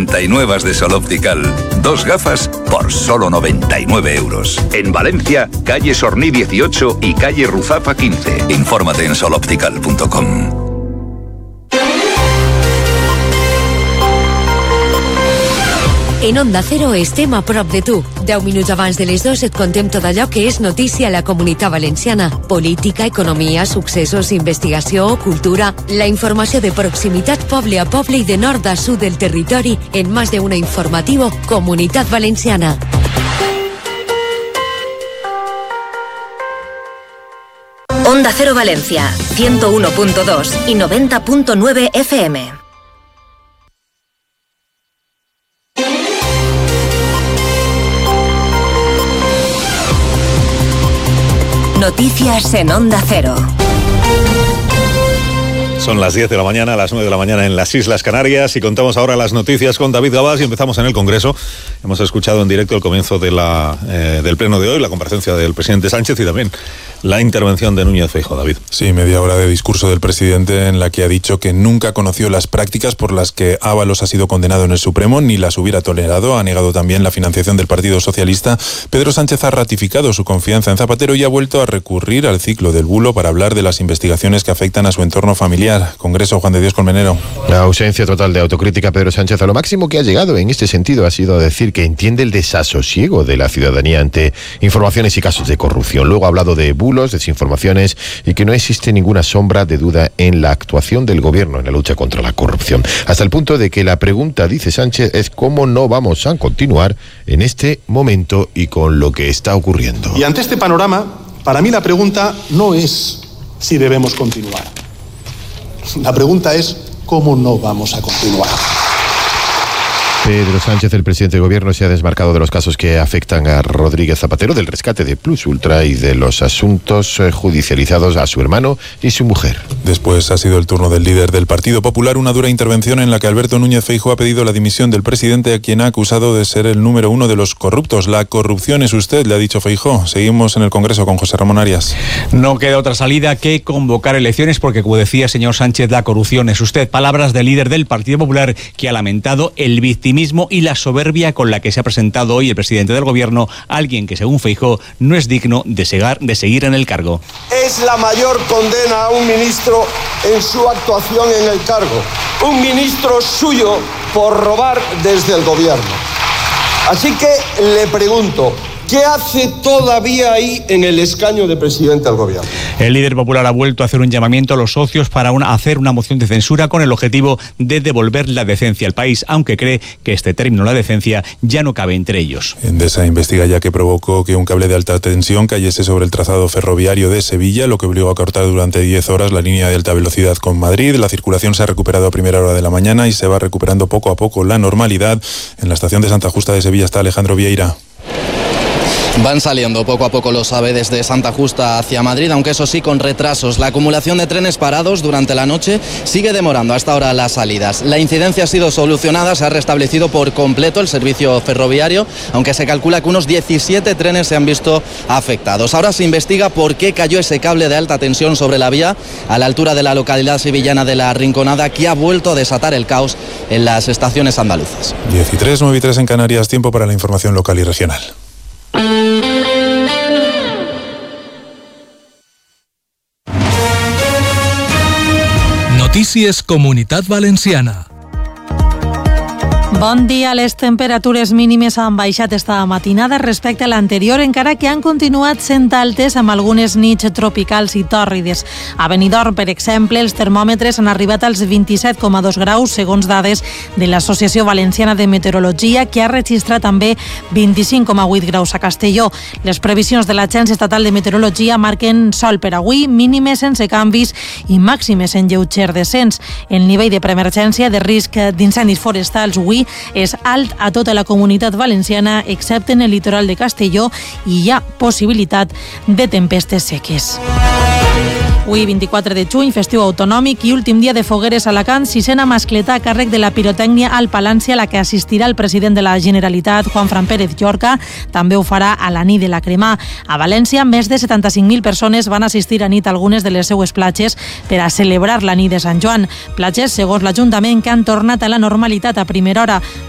99 de Sol Optical. 2 gafas por solo 99 euros. En Valencia, calle Sorní 18 y calle Ruzafa 15. Infórmate en soloptical.com. En Onda Cero estem a prop de tu. 10 minuts abans de les 2 et contem tot allò que és notícia a la Comunitat Valenciana. Política, economia, successos, investigació, cultura... La informació de proximitat poble a poble i de nord a sud del territori en más de una informativo Comunitat Valenciana. Onda Cero Valencia, 101.2 y 90.9 FM. Noticias en Onda Cero. Son las 10 de la mañana, las 9 de la mañana en las Islas Canarias y contamos ahora las noticias con David Gabás y empezamos en el Congreso. Hemos escuchado en directo el comienzo de del pleno de hoy, la comparecencia del presidente Sánchez y también la intervención de Núñez Feijóo. David. Sí, media hora de discurso del presidente en la que ha dicho que nunca conoció las prácticas por las que Ábalos ha sido condenado en el Supremo ni las hubiera tolerado. Ha negado también la financiación del Partido Socialista. Pedro Sánchez ha ratificado su confianza en Zapatero y ha vuelto a recurrir al ciclo del bulo para hablar de las investigaciones que afectan a su entorno familiar. Congreso, Juan de Dios Colmenero. La ausencia total de autocrítica. Pedro Sánchez a lo máximo que ha llegado en este sentido ha sido a decir que entiende el desasosiego de la ciudadanía ante informaciones y casos de corrupción. Luego ha hablado de bulos, desinformaciones y que no existe ninguna sombra de duda en la actuación del gobierno en la lucha contra la corrupción. Hasta el punto de que la pregunta, dice Sánchez, es cómo no vamos a continuar en este momento y con lo que está ocurriendo. Y ante este panorama, para mí la pregunta no es si debemos continuar. La pregunta es cómo no vamos a continuar. Pedro Sánchez, el presidente del gobierno, se ha desmarcado de los casos que afectan a Rodríguez Zapatero, del rescate de Plus Ultra y de los asuntos judicializados a su hermano y su mujer. Después ha sido el turno del líder del Partido Popular, una dura intervención en la que Alberto Núñez Feijóo ha pedido la dimisión del presidente, a quien ha acusado de ser el número 1 de los corruptos. La corrupción es usted, le ha dicho Feijóo. Seguimos en el Congreso con José Ramón Arias. No queda otra salida que convocar elecciones porque, como decía el señor Sánchez, la corrupción es usted. Palabras del líder del Partido Popular, que ha lamentado el victimismo y la soberbia con la que se ha presentado hoy el presidente del gobierno, alguien que, según Feijóo, no es digno de seguir en el cargo. Es la mayor condena a un ministro en su actuación en el cargo, un ministro suyo por robar desde el gobierno. Así que le pregunto, ¿qué hace todavía ahí en el escaño de presidente del gobierno? El líder popular ha vuelto a hacer un llamamiento a los socios para hacer una moción de censura con el objetivo de devolver la decencia al país, aunque cree que este término, la decencia, ya no cabe entre ellos. Endesa investiga ya que provocó que un cable de alta tensión cayese sobre el trazado ferroviario de Sevilla, lo que obligó a cortar durante 10 horas la línea de alta velocidad con Madrid. La circulación se ha recuperado a primera hora de la mañana y se va recuperando poco a poco la normalidad. En la estación de Santa Justa de Sevilla está Alejandro Vieira. Van saliendo poco a poco los AVE desde Santa Justa hacia Madrid, aunque eso sí con retrasos. La acumulación de trenes parados durante la noche sigue demorando hasta ahora las salidas. La incidencia ha sido solucionada, se ha restablecido por completo el servicio ferroviario, aunque se calcula que unos 17 trenes se han visto afectados. Ahora se investiga por qué cayó ese cable de alta tensión sobre la vía a la altura de la localidad sevillana de La Rinconada, que ha vuelto a desatar el caos en las estaciones andaluzas. 13, 9 y 3 en Canarias, tiempo para la información local y regional. Notícies Comunitat Valenciana. Bon dia. Les temperatures mínimes han baixat esta matinada respecte a l'anterior, encara que han continuat sent altes amb algunes nits tropicals i tòrrides. A Benidorm, per exemple, els termòmetres han arribat als 27,2 graus, segons dades de l'Associació Valenciana de Meteorologia, que ha registrat també 25,8 graus a Castelló. Les previsions de l'Agència Estatal de Meteorologia marquen sol per avui, mínimes sense canvis i màximes en lleuger descens. El nivell de preemergència de risc d'incendis forestals avui és alt a tota la Comunitat Valenciana, excepte en el litoral de Castelló, i hi ha possibilitat de tempestes seques. Avui, 24 de juny, festiu autonòmic i últim dia de fogueres a Alacant, sisena mascletà a càrrec de la pirotècnia al Palància, a la que assistirà el president de la Generalitat, Juanfran Pérez Llorca. També ho farà a la nit de la Cremà. A València, més de 75.000 persones van assistir a nit a algunes de les seues platges per a celebrar la nit de Sant Joan. Platges, segons l'Ajuntament, que han tornat a la normalitat a primera hora.